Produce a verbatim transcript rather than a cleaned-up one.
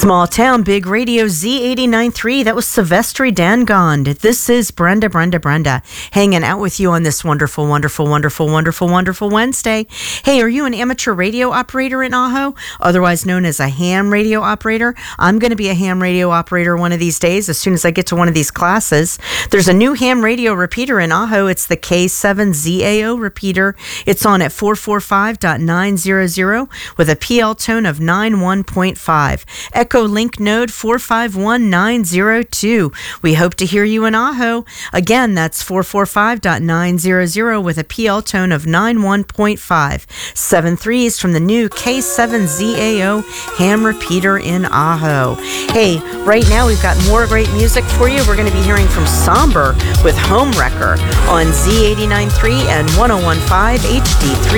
Small Town Big Radio Z eighty-nine point three. That was Silvestri Dangond. This is Brenda, Brenda, Brenda, hanging out with you on this wonderful, wonderful, wonderful, wonderful, wonderful Wednesday. Hey, are you an amateur radio operator in Ajo, otherwise known as a ham radio operator? I'm going to be a ham radio operator one of these days as soon as I get to one of these classes. There's a new ham radio repeater in Ajo. It's the K seven Z A O repeater. It's on at four forty-five point nine hundred with a P L tone of ninety-one point five. Echo Link node four five one nine zero two. We hope to hear you in Ajo. Again, that's four forty-five point nine hundred with a P L tone of ninety-one point five. Seven threes from the new K seven Z A O ham repeater in Ajo. Hey, right now we've got more great music for you. We're going to be hearing from Somber with Homewrecker on Z eighty-nine point three and ten fifteen H D three.